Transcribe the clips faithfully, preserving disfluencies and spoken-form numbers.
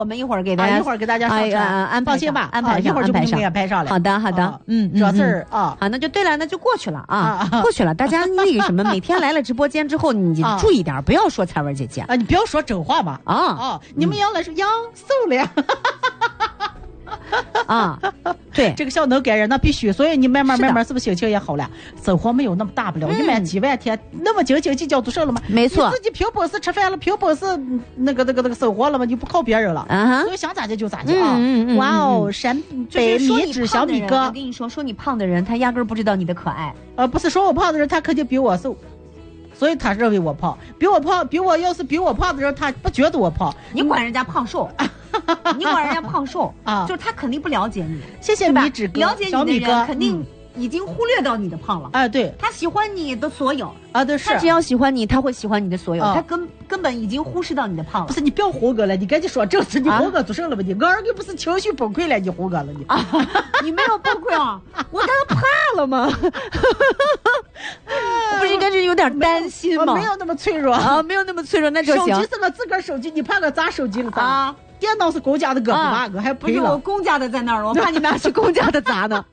我们一会儿给大家、 啊、一会儿给大家上传、 啊、安排放心吧， 安排上、 啊、一会儿就给你们拍上来。 好的好的、啊、嗯这事儿啊， 好，那就对了，那就过去了啊，啊过去了。大家那个什么，每天来了直播间之后，你注意点，啊、不要说彩文姐姐啊，你不要说真话嘛啊啊，你们要来说呀，瘦了呀。 啊，对， 这个笑能感人，那必须。所以你慢慢慢慢，是不是心情也好了？生活没有那么大不了，一满几万天，那么斤斤计较做事了吗？ 没错， 你自己凭本事吃饭了，凭本事那个那个那个生活了吗？你不靠别人了啊！所以想咋地就咋地啊！哇哦，山北米脂小米哥， 我跟你说，说你胖的人，他压根不知道你的可爱。 呃，不是说我胖的人，他肯定比我瘦。所以他认为我胖，比我胖，比我要是比我胖的人，他不觉得我胖。 你管人家胖瘦，你管人家胖瘦啊，就是他肯定不了解你。 谢谢米脂哥， 了解你的人肯定已经忽略到你的胖了。 啊，对， 他喜欢你的所有啊，对是。 他只要喜欢你，他会喜欢你的所有，他根根本已经忽视到你的胖了。 不是你不要胡哥了，你赶紧说正事，你胡哥做什么了吧？你我儿子不是情绪崩溃了，你胡哥了你。 啊，你没有崩溃啊？我当然怕了吗？不是应该是有点担心吗？ 没有那么脆弱啊，没有那么脆弱，那就行。 手机是我自个儿手机，你怕我砸手机了咋？啊，电脑是公家的，哥吧，我还赔了。 不是我公家的在那儿，我怕你们俩是公家的砸呢。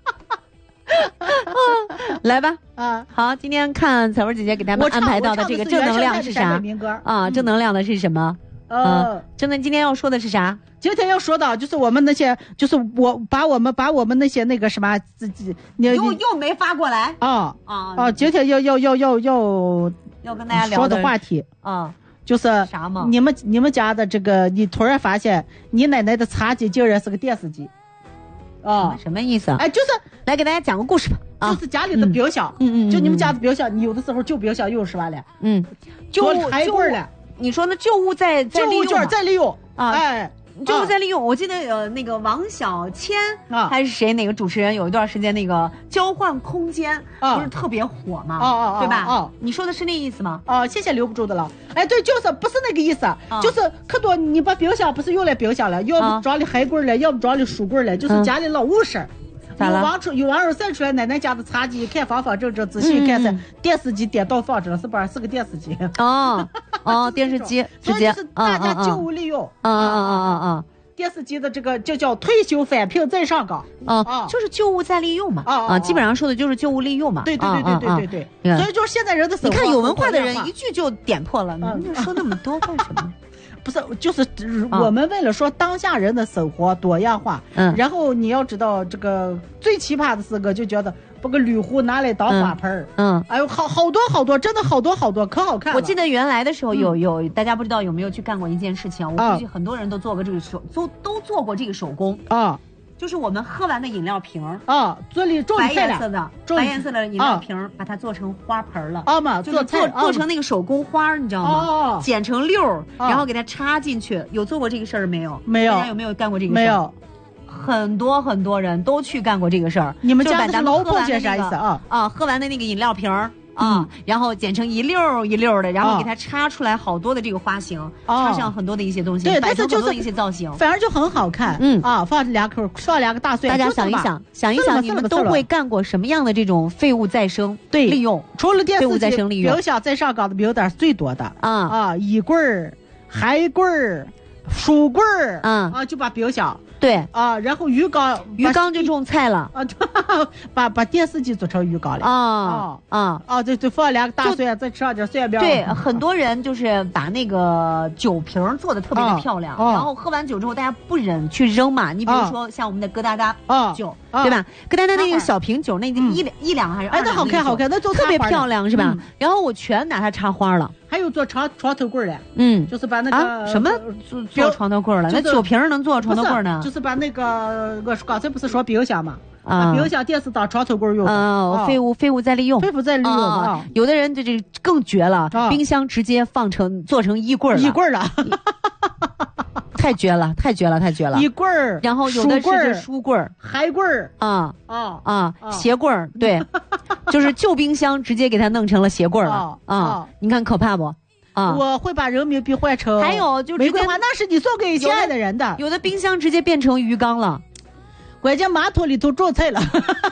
来吧，啊，好，今天看彩文姐姐给他们安排到的这个正能量是啥？啊，正能量的是什么？呃，正能今天要说的是啥？ 今天要说的就是我们那些，就是我把我们把我们那些那个什么自己， 又又没发过来啊啊啊！今天要要要要要要跟大家聊说的话题啊， 就是啥嘛？ 你们你们家的这个，你突然发现你奶奶的茶几竟然是个电视机。 啊，什么意思啊？ 哎，就是来给大家讲个故事吧。 啊，就是家里的冰箱，嗯嗯，就你们家的冰箱，你有的时候旧冰箱用是吧了？ 嗯， 旧台柜了。 你说那旧物再再利用， 再利用啊！哎， 旧物再利用。我记得呃，那个王小谦啊，还是谁哪个主持人有一段时间那个交换空间不是特别火吗？ 啊啊， 对吧？ 啊， 你说的是那意思吗？ 啊，谢谢留不住的了。哎，对，就是不是那个意思，就是可多你把冰箱不是用来冰箱了，要么装的海柜了，要么装的书柜了，就是家里老务实。有网出有网友晒出来奶奶家的茶几，看方方正正，仔细看看，电视机点到放着是吧？是个电视机。 哦哦，电视机， 直接是大家旧物利用。 啊啊啊啊啊！ 电视机的这个就叫退休返聘再上岗。 啊，就是旧物再利用嘛。啊啊，基本上说的就是旧物利用嘛。 对对对对对对对。所以就是现在人的生活， 你看有文化的人一句就点破了，你说那么多干什么？ 不是，就是我们为了说当下人的生活多样化，嗯，然后你要知道这个最奇葩的是个，就觉得把个铝壶拿来当花盆，嗯，哎呦，好好多好多，真的好多好多，可好看了。 我记得原来的时候有有，大家不知道有没有去干过一件事情，我估计很多人都做过这个手，都都做过这个手工啊。就是我们喝完的饮料瓶啊，做里种白颜色的白颜色的饮料瓶，啊、把它做成花盆了啊嘛， 就是做做成那个手工花，你知道吗？哦，剪成溜儿，然后给它插进去。有做过这个事儿没有？ 没有。 大家有没有干过这个事儿？ 没有。 很多很多人都去干过这个事儿。 你们家的老婆是啥意思啊？ 啊，喝完的那个饮料瓶啊、嗯，然后剪成一溜一溜的，然后给它插出来好多的这个花型，哦、插上很多的一些东西， 对， 摆出很多的一些造型， 反而就很好看。嗯啊，放两口，放两个大蒜。 大家想一想，想一想，你们都会干过什么样的这种废物再生对利用？ 除了电视机、 废物再生利用， 冰箱再上岗的名单最多的啊啊，衣柜儿、海柜儿、书柜儿，嗯啊，就把冰箱。 对啊，然后鱼缸， 鱼缸就种菜了啊，把把电视机做成鱼缸了啊啊啊！对对，放两个大蒜，再吃上点蒜苗。 对，很多人就是把那个酒瓶做的特别的漂亮，然后喝完酒之后，大家不忍去扔嘛。你比如说像我们的疙瘩瘩酒，对吧？疙瘩瘩那个小瓶酒，那一两一两还是哎，那好看好看，那特别漂亮是吧？然后我全拿它插花了。 还有做床床头柜的， 嗯， 就是把那个什么做床头柜了？那酒瓶能做床头柜呢？ 就是把那个我刚才不是说冰箱嘛，啊，冰箱电视当床头柜用啊，废物废物再利用， 废物再利用啊。 有的人这这更绝了，冰箱直接放成做成衣柜了， 衣柜了。 太绝了，太绝了，太绝了！ 衣柜儿， 然后有的是书柜儿、 海柜儿啊啊啊，鞋柜儿，对，就是旧冰箱直接给它弄成了鞋柜了啊！你看可怕不？啊， 我会把人民币换成还有就玫瑰花，那是你送给心爱的人的。 有的冰箱直接变成鱼缸了， 关键马桶里头种菜了，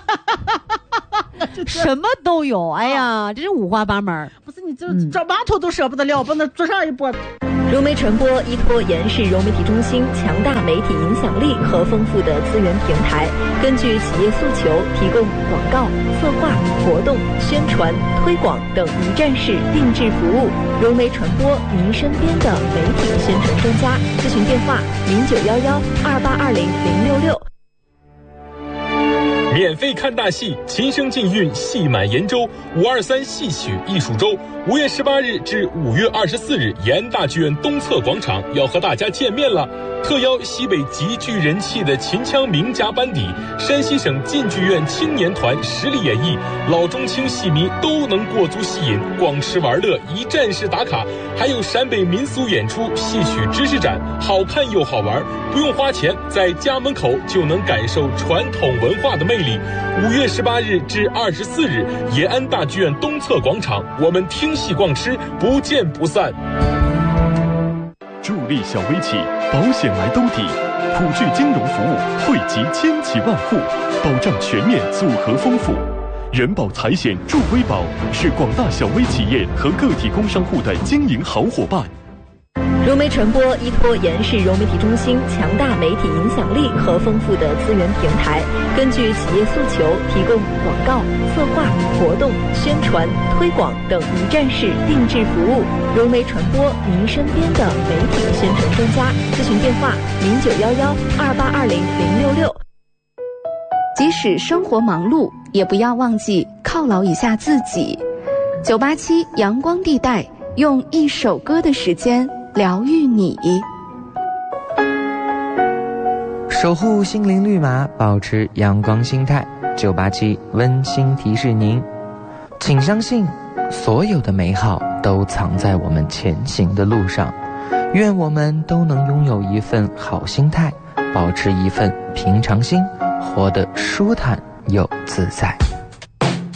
什么都有。哎呀，真是五花八门。 不是你这这马桶都舍不得了，把那做上一波。 融媒传播依托延世融媒体中心强大媒体影响力和丰富的资源平台，根据企业诉求提供广告、策划、活动、宣传、推广等一站式定制服务。融媒传播，您身边的媒体宣传专家。咨询电话：零九幺幺二八二零零六六。 免费看大戏，琴声尽韵，戏满延州。五二三戏曲艺术周，五月十八日至五月二十四日，延安大剧院东侧广场要和大家见面了。特邀西北极具人气的秦腔名家班底，山西省晋剧院青年团实力演绎，老中青戏迷都能过足戏瘾，逛吃玩乐，一站式打卡。还有陕北民俗演出、戏曲知识展，好看又好玩，不用花钱，在家门口就能感受传统文化的魅力。五月十八日至二十四日，延安大剧院东侧广场，我们听戏逛吃，不见不散。 助力小微企，保险来兜底，普聚金融服务惠及千企万户，保障全面组合丰富。人保财险助微保是广大小微企业和个体工商户的经营好伙伴。 融媒传播依托延世融媒体中心强大媒体影响力和丰富的资源平台，根据企业诉求提供广告、策划、活动、宣传、推广等一站式定制服务。融媒传播，您身边的媒体宣传专家。咨询电话：零九幺幺二八二零零六六。 即使生活忙碌，也不要忘记犒劳一下自己。九八七阳光地带，用一首歌的时间疗愈你， 守护心灵绿码，保持阳光心态。九八七温馨提示您，请相信，所有的美好都藏在我们前行的路上。愿我们都能拥有一份好心态，保持一份平常心，活得舒坦又自在。